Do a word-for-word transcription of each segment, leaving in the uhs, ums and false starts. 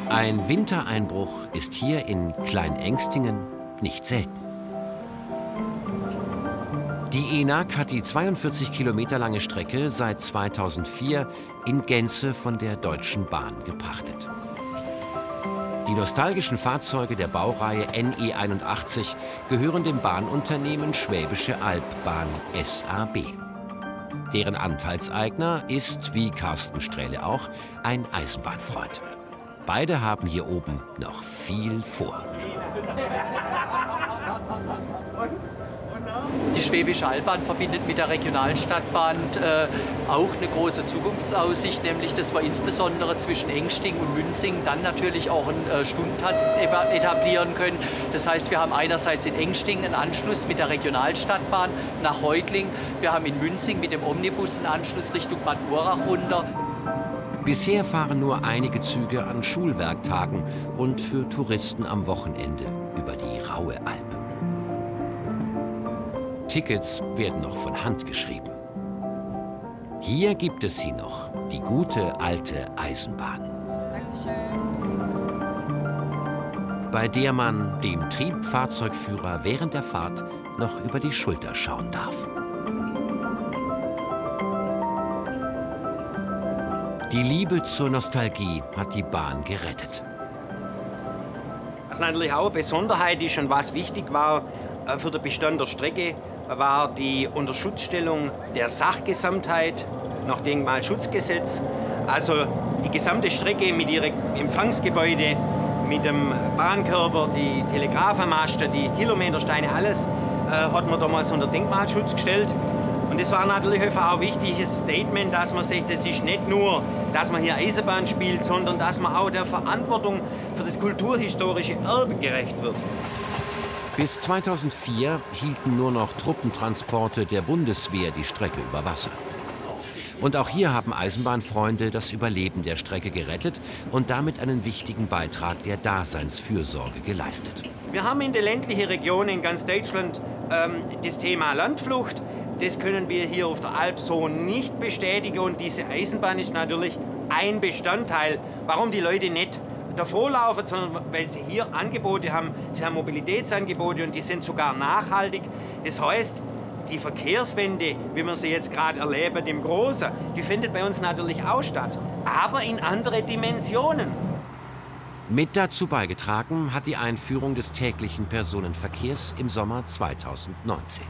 Ein Wintereinbruch ist hier in Kleinengstingen nicht selten. Die ENAG hat die zweiundvierzig Kilometer lange Strecke seit zweitausendvier in Gänze von der Deutschen Bahn gepachtet. Die nostalgischen Fahrzeuge der Baureihe N E einundachtzig gehören dem Bahnunternehmen Schwäbische Albahn S A B. Deren Anteilseigner ist, wie Carsten Strähle auch, ein Eisenbahnfreund. Beide haben hier oben noch viel vor. Die Schwäbische Albahn verbindet mit der regionalen Stadtbahn äh, auch eine große Zukunftsaussicht, nämlich dass wir insbesondere zwischen Engstingen und Münzingen dann natürlich auch einen äh, Stundentakt etablieren können. Das heißt, wir haben einerseits in Engstingen einen Anschluss mit der Regionalstadtbahn nach Heutling. Wir haben in Münzingen mit dem Omnibus einen Anschluss Richtung Bad Urach runter. Bisher fahren nur einige Züge an Schulwerktagen und für Touristen am Wochenende über die Raue Alb. Tickets werden noch von Hand geschrieben. Hier gibt es sie noch, die gute alte Eisenbahn. Bei der man dem Triebfahrzeugführer während der Fahrt noch über die Schulter schauen darf. Die Liebe zur Nostalgie hat die Bahn gerettet. Was natürlich auch eine Besonderheit ist und was wichtig war für den Bestand der Strecke, war die Unterschutzstellung der Sachgesamtheit nach Denkmalschutzgesetz. Also die gesamte Strecke mit ihrem Empfangsgebäude, mit dem Bahnkörper, die Telegrafenmaste, die Kilometersteine, alles äh, hat man damals unter Denkmalschutz gestellt. Und es war natürlich einfach auch ein wichtiges Statement, dass man sagt, es ist nicht nur, dass man hier Eisenbahn spielt, sondern dass man auch der Verantwortung für das kulturhistorische Erbe gerecht wird. Bis zweitausendvier hielten nur noch Truppentransporte der Bundeswehr die Strecke über Wasser. Und auch hier haben Eisenbahnfreunde das Überleben der Strecke gerettet und damit einen wichtigen Beitrag der Daseinsfürsorge geleistet. Wir haben in den ländlichen Regionen in ganz Deutschland ähm, das Thema Landflucht. Das können wir hier auf der Alp so nicht bestätigen. Und diese Eisenbahn ist natürlich ein Bestandteil, warum die Leute nicht davorlaufen, sondern weil sie hier Angebote haben. Sie haben Mobilitätsangebote und die sind sogar nachhaltig. Das heißt, die Verkehrswende, wie wir sie jetzt gerade erleben, im Großen, die findet bei uns natürlich auch statt, aber in andere Dimensionen. Mit dazu beigetragen hat die Einführung des täglichen Personenverkehrs im Sommer zweitausendneunzehn.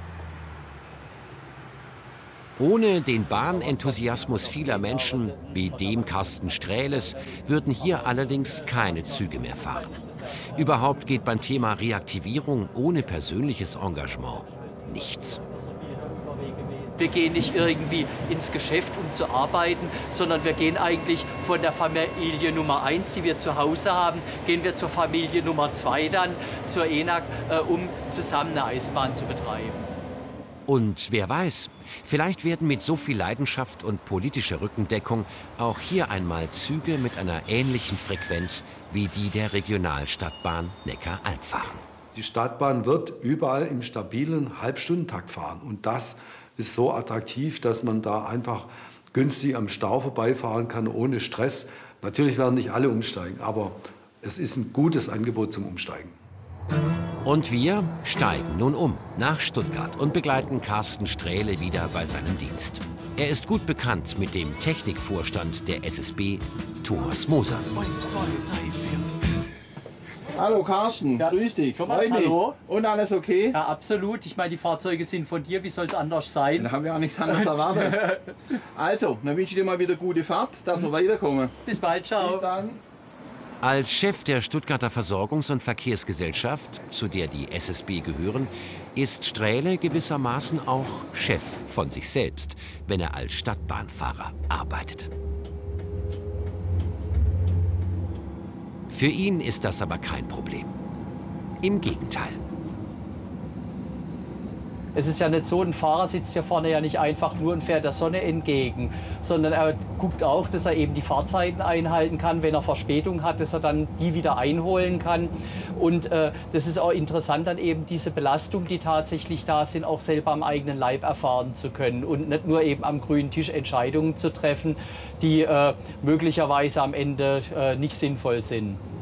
Ohne den Bahnenthusiasmus vieler Menschen, wie dem Carsten Strähles, würden hier allerdings keine Züge mehr fahren. Überhaupt geht beim Thema Reaktivierung ohne persönliches Engagement nichts. Wir gehen nicht irgendwie ins Geschäft, um zu arbeiten, sondern wir gehen eigentlich von der Familie Nummer eins, die wir zu Hause haben, gehen wir zur Familie Nummer zwei dann, zur ENAG, äh, um zusammen eine Eisenbahn zu betreiben. Und wer weiß, vielleicht werden mit so viel Leidenschaft und politischer Rückendeckung auch hier einmal Züge mit einer ähnlichen Frequenz wie die der Regionalstadtbahn Neckar-Alb fahren. Die Stadtbahn wird überall im stabilen Halbstundentakt fahren. Und das ist so attraktiv, dass man da einfach günstig am Stau vorbeifahren kann, ohne Stress. Natürlich werden nicht alle umsteigen, aber es ist ein gutes Angebot zum Umsteigen. Und wir steigen nun um nach Stuttgart und begleiten Carsten Strähle wieder bei seinem Dienst. Er ist gut bekannt mit dem Technikvorstand der S S B, Thomas Moser. Hallo Carsten, ja. Grüß dich. Thomas, hallo. Und alles okay? Ja, absolut. Ich meine, die Fahrzeuge sind von dir. Wie soll es anders sein? Da haben wir auch nichts anderes erwartet. Also, dann wünsche ich dir mal wieder gute Fahrt, dass wir weiterkommen. Bis bald, ciao. Bis dann. Als Chef der Stuttgarter Versorgungs- und Verkehrsgesellschaft, zu der die S S B gehören, ist Strähle gewissermaßen auch Chef von sich selbst, wenn er als Stadtbahnfahrer arbeitet. Für ihn ist das aber kein Problem. Im Gegenteil. Es ist ja nicht so, ein Fahrer sitzt hier vorne ja nicht einfach nur und fährt der Sonne entgegen, sondern er guckt auch, dass er eben die Fahrzeiten einhalten kann, wenn er Verspätung hat, dass er dann die wieder einholen kann. Und äh, das ist auch interessant, dann eben diese Belastung, die tatsächlich da sind, auch selber am eigenen Leib erfahren zu können und nicht nur eben am grünen Tisch Entscheidungen zu treffen, die äh, möglicherweise am Ende äh, nicht sinnvoll sind.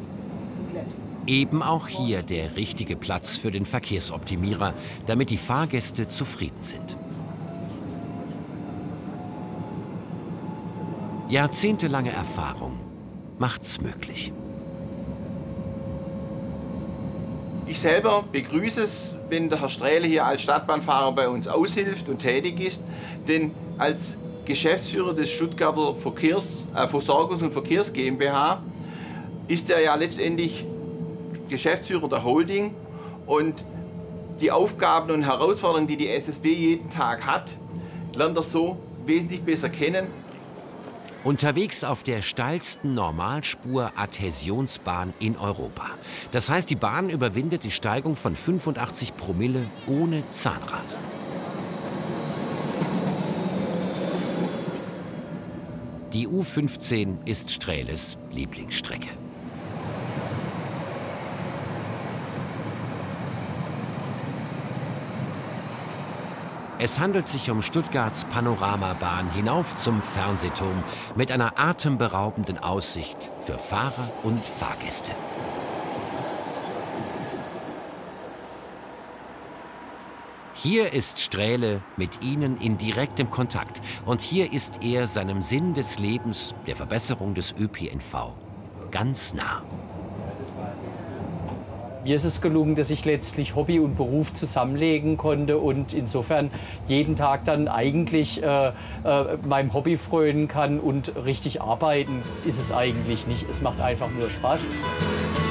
Eben auch hier der richtige Platz für den Verkehrsoptimierer, damit die Fahrgäste zufrieden sind. Jahrzehntelange Erfahrung macht's möglich. Ich selber begrüße es, wenn der Herr Strähle hier als Stadtbahnfahrer bei uns aushilft und tätig ist, denn als Geschäftsführer des Stuttgarter Verkehrs, äh, Versorgungs- und Verkehrs GmbH ist er ja letztendlich Geschäftsführer der Holding, und die Aufgaben und Herausforderungen, die die S S B jeden Tag hat, lernt er so wesentlich besser kennen. Unterwegs auf der steilsten Normalspur-Adhäsionsbahn in Europa. Das heißt, die Bahn überwindet die Steigung von fünfundachtzig Promille ohne Zahnrad. Die U fünfzehn ist Strähles Lieblingsstrecke. Es handelt sich um Stuttgarts Panoramabahn hinauf zum Fernsehturm mit einer atemberaubenden Aussicht für Fahrer und Fahrgäste. Hier ist Strähle mit Ihnen in direktem Kontakt und hier ist er seinem Sinn des Lebens, der Verbesserung des Ö P N V, ganz nah. Mir ist es gelungen, dass ich letztlich Hobby und Beruf zusammenlegen konnte und insofern jeden Tag dann eigentlich äh, äh, meinem Hobby frönen kann, und richtig arbeiten ist es eigentlich nicht. Es macht einfach nur Spaß.